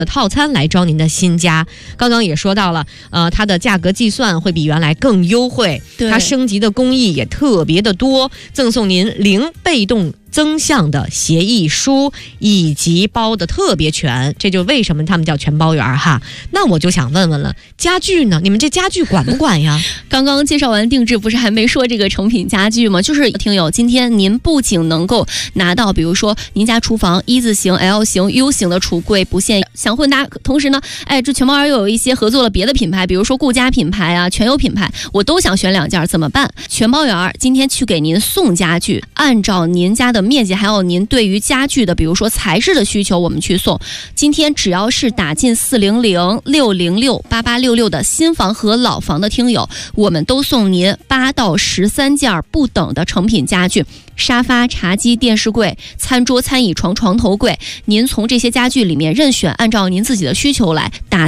套餐来装您的新家。刚刚也说到了，它的价格计算会比原来更优惠，它升级的工艺也特别的多，赠送您零被动增项的协议书，以及包的特别全，这就为什么他们叫全包圆哈。那我就想问问了，家具呢？你们这家具管不管呀？ 刚刚介绍完定制，不是还没说这个成品家具吗？就是听友，今天您不仅能够拿到，比如说您家厨房一字形、L 型、U 型的橱柜不限想混搭，同时呢，这全包圆又有一些合作了别的品牌，比如说顾家品牌啊、全友品牌，我都想选2件，怎么办？全包圆今天去给您送家具，按照您家的面积还有您对于家具的比如说材质的需求，我们去送。今天只要是打进400-606-8866的新房和老房的听友，我们都送您8到13件不等的成品家具，沙发、茶几、电视柜、餐桌、餐椅、床、床头柜，您从这些家具里面任选，按照您自己的需求来，打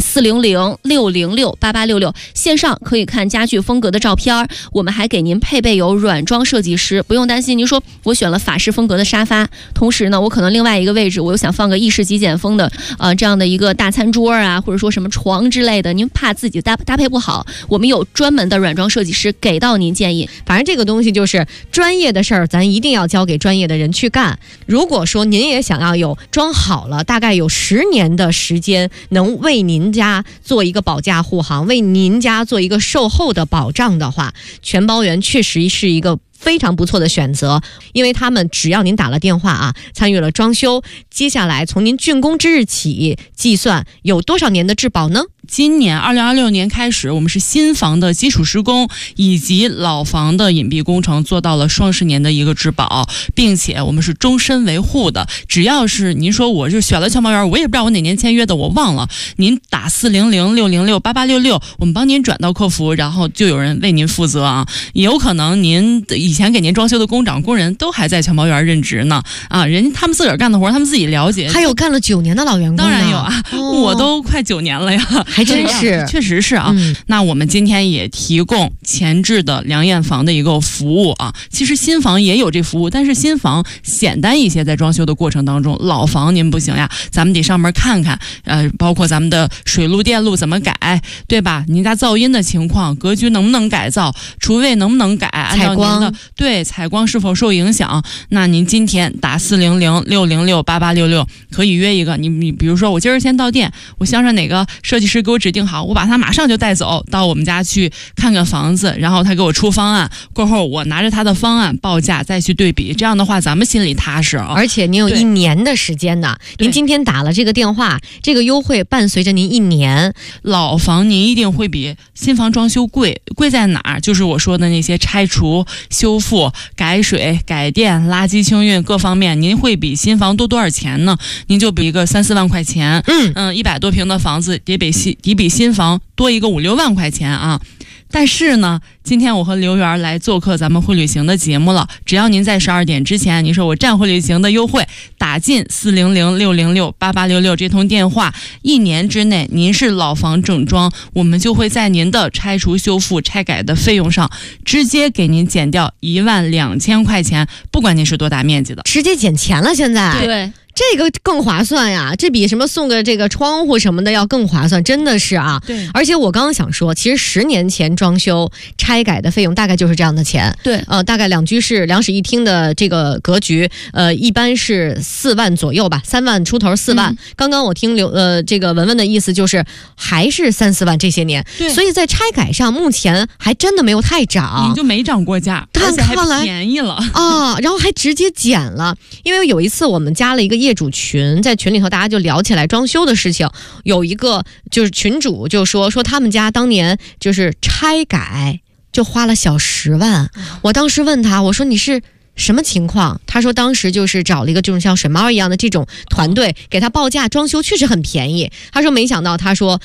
400-606-8866，线上可以看家具风格的照片，我们还给您配备有软装设计师，不用担心您说我选了法式风格的沙发，同时呢我可能另外一个位置我又想放个意式极简风的这样的一个大餐桌啊，或者说什么床之类的，您怕自己搭配不好，我们有专门的软装设计师给到您建议。 反正这个东西就是专业的事儿，咱一定要交给专业的人去干。如果说您也想要有装好了，大概有10年的时间，能为您家做一个保驾护航，为您家做一个售后的保障的话，全包圆确实是一个非常不错的选择，因为他们只要您打了电话啊，参与了装修，接下来从您竣工之日起计算有多少年的质保呢？ 今年2026年开始，我们是新房的基础施工以及老房的隐蔽工程做到了双10年的一个质保，并且我们是终身维护的。只要是您说我就选了全包圆，我也不知道我哪年签约的，我忘了，您打400-606-8866，我们帮您转到客服，然后就有人为您负责啊。也有可能您以前给您装修的工人都还在全包圆任职呢啊，他们自个儿干的活他们自己了解。 还有干了9年的老员工呢？ 当然有啊，我都快9年了呀。 还真是， 确实是啊。那我们今天也提供前置的量验房的一个服务啊。其实新房也有这服务，但是新房简单一些，在装修的过程当中，老房您不行呀，咱们得上门看看，包括咱们的水路电路怎么改，对吧？您家噪音的情况，格局能不能改造，厨卫能不能改，按照您的对采光是否受影响。那您今天打400-606-8866可以约一个，你比如说我今儿先到店，我想让哪个设计师给我指定好，我把他马上就带走到我们家去看看房子，然后他给我出方案，过后我拿着他的方案报价再去对比，这样的话咱们心里踏实啊。 而且您有1年的时间呢，您今天打了这个电话，这个优惠伴随着您1年。 老房您一定会比新房装修贵在哪儿？就是我说的那些拆除、修复、改水、改电、垃圾清运各方面，您会比新房多少钱呢？您就比一个3-4万块钱，100多平的房子得比新房多一个5-6万块钱啊。但是呢，今天我和刘源来做客咱们会旅行的节目了，只要您在12点之前，您说我站会旅行的优惠，打进400-606-8866这通电话，1年之内您是老房整装，我们就会在您的拆除、修复、拆改的费用上直接给您减掉12000块钱，不管您是多大面积的， 直接减钱了。现在对。 这个更划算呀，这比什么送个这个窗户什么的要更划算，真的是啊。 对， 而且我刚刚想说，其实10年前装修拆改的费用大概就是这样的钱。 对， 大概2居室2室1厅的这个格局，一般是4万左右吧，3万出头4万。刚刚我听这个文文的意思就是还是3-4万这些年。 对， 所以在拆改上目前还真的没有太涨， 你就没涨过价，而且还便宜了啊，然后还直接减了。因为有一次我们加了一个业主群，在群里头大家就聊起来装修的事情，有一个就是群主就说他们家当年就是拆改就花了小10万。我当时问他，我说你是什么情况？他说当时就是找了一个这种像水猫一样的这种团队给他报价，装修确实很便宜。他说没想到，他说